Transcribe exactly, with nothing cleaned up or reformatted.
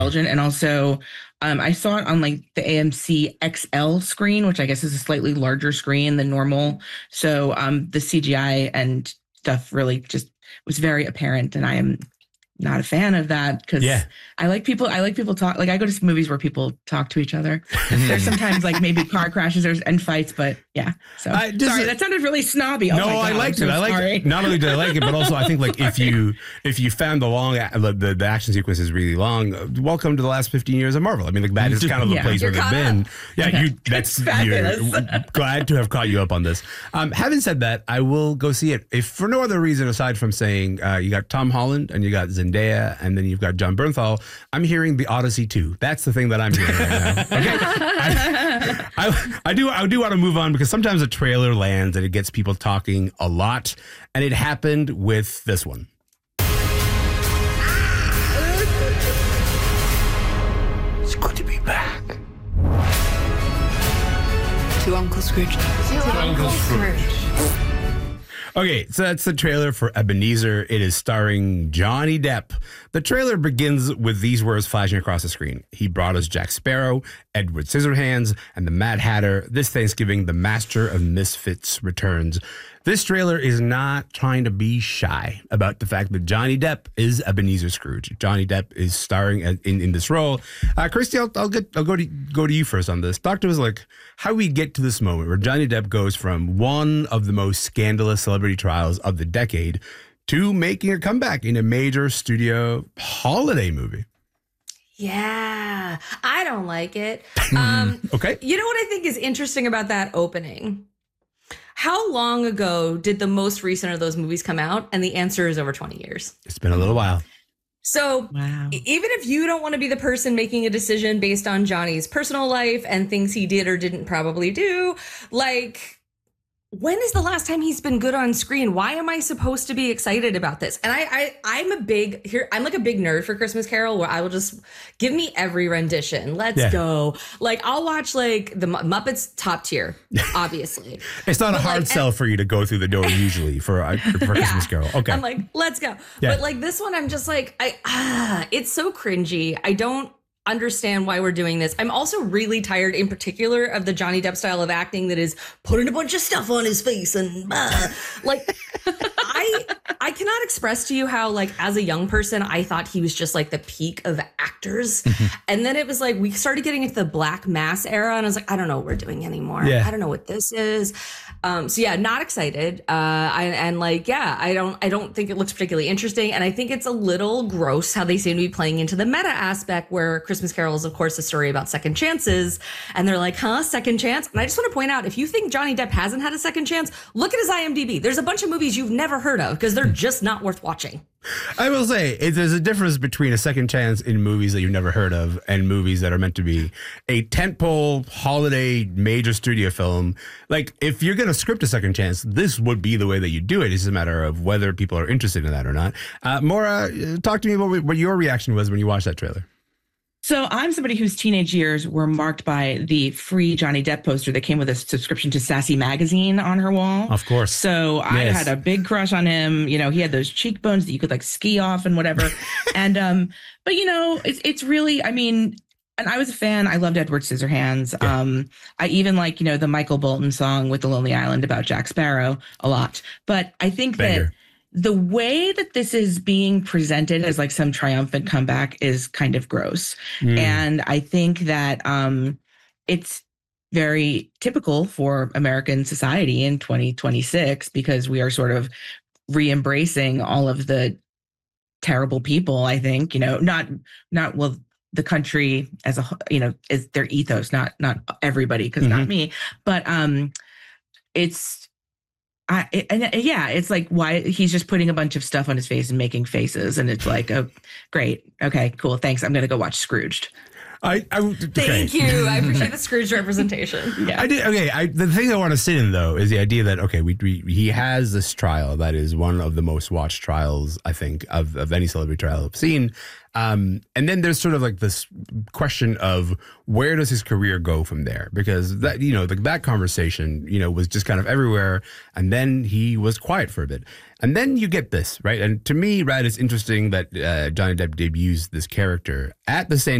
Belgian, and also um, I saw it on like the A M C X L screen, which I guess is a slightly larger screen than normal. So um, the C G I and stuff really just was very apparent, and I am not a fan of that because Yeah. I like people. I like people talk. Like I go to movies where people talk to each other. There's sometimes like maybe car crashes or, and fights, but yeah. So I just- sorry, that sounded really snobby. Oh No, my God, I liked I'm it. so I liked sorry. it. Not only did I like it, but also I think like if you if you found the long the, the the action sequence is really long, uh, welcome to the last fifteen years of Marvel. I mean, like that is kind of the Yeah. place You're where they've caught been. up. Yeah, Okay. you. That's Fabulous. you're glad to have caught you up on this. Um, having said that, I will go see it if for no other reason aside from saying uh, you got Tom Holland and you got Zendaya and then you've got John Bernthal. I'm hearing the Odyssey two. That's the thing that I'm hearing right now. Okay, I, I, I do I do want to move on because sometimes a trailer lands and it gets people talking a lot, and it happened with this one. It's good to be back. To Uncle Scrooge. To Uncle Scrooge. Okay, so that's the trailer for Ebenezer. It is starring Johnny Depp. The trailer begins with these words flashing across the screen. He brought us Jack Sparrow, Edward Scissorhands, and the Mad Hatter. This Thanksgiving, the Master of Misfits returns. This trailer is not trying to be shy about the fact that Johnny Depp is Ebenezer Scrooge. Johnny Depp is starring in, in this role. Uh, Christy, I'll, I'll get I'll go to go to you first on this. Talk to us like how we get to this moment where Johnny Depp goes from one of the most scandalous celebrity trials of the decade to making a comeback in a major studio holiday movie. Yeah, I don't like it. Um, Okay. You know what I think is interesting about that opening? How long ago did the most recent of those movies come out? And the answer is over twenty years. It's been a little while. So Wow. e- even if you don't want to be the person making a decision based on Johnny's personal life and things he did or didn't probably do, like, when is the last time he's been good on screen? Why am I supposed to be excited about this? And I, I I'm a big here. I'm like a big nerd for Christmas Carol, where I will just give me every rendition. Let's Yeah. go. Like I'll watch like the Mu- Muppets top tier, obviously. It's not a But, hard like, sell for you to go through the door usually for a, for Christmas Carol. Okay. I'm like, let's go. Yeah. But like this one, I'm just like, I ah, it's so cringy. I don't understand why we're doing this. I'm also really tired, in particular, of the Johnny Depp style of acting that is putting a bunch of stuff on his face and uh, like I I cannot express to you how like as a young person I thought he was just like the peak of actors, and then it was like we started getting into the Black Mass era, and I was like, I don't know what we're doing anymore. Yeah. I don't know what this is. Um, so yeah, not excited. Uh, I, and like, yeah, I don't, I don't think it looks particularly interesting. And I think it's a little gross how they seem to be playing into the meta aspect where Christmas Carol is, of course, a story about second chances. And they're like, huh, second chance? And I just want to point out, if you think Johnny Depp hasn't had a second chance, look at his IMDb. There's a bunch of movies you've never heard of because they're just not worth watching. I will say it, there's a difference between a second chance in movies that you've never heard of and movies that are meant to be a tentpole holiday major studio film. Like if you're going to script a second chance, this would be the way that you do it. It's a matter of whether people are interested in that or not. Uh, Maura, talk to me about what your reaction was when you watched that trailer. So I'm somebody whose teenage years were marked by the free Johnny Depp poster that came with a subscription to Sassy Magazine on her wall. Of course. So I Yes. had a big crush on him. You know, he had those cheekbones that you could like ski off and whatever. and um, but you know, it's it's really, I mean, and I was a fan. I loved Edward Scissorhands. Yeah. Um, I even like, you know, the Michael Bolton song with the Lonely Island about Jack Sparrow a lot. But I think Banger. that the way that this is being presented as like some triumphant comeback is kind of gross. Mm. And I think that um, it's very typical for American society in twenty twenty-six because we are sort of re-embracing all of the terrible people, I think, you know, not, not, well, the country as a, you know, is their ethos, not, not everybody, because Mhm. not me, but um, it's, I, and and yeah, it's like why he's just putting a bunch of stuff on his face and making faces. And it's like, oh, great. Okay, cool. Thanks. I'm going to go watch Scrooged. I, I okay. Thank you. I appreciate the Scrooge representation. Yeah. I did okay. I, the thing I want to sit in though is the idea that okay, we, we he has this trial that is one of the most watched trials I think of, of any celebrity trial I've seen, um, and then there's sort of like this question of where does his career go from there? Because that you know the, that conversation you know was just kind of everywhere, and then he was quiet for a bit, and then you get this right. And to me, right, it's interesting that uh, Johnny Depp debuts this character at the same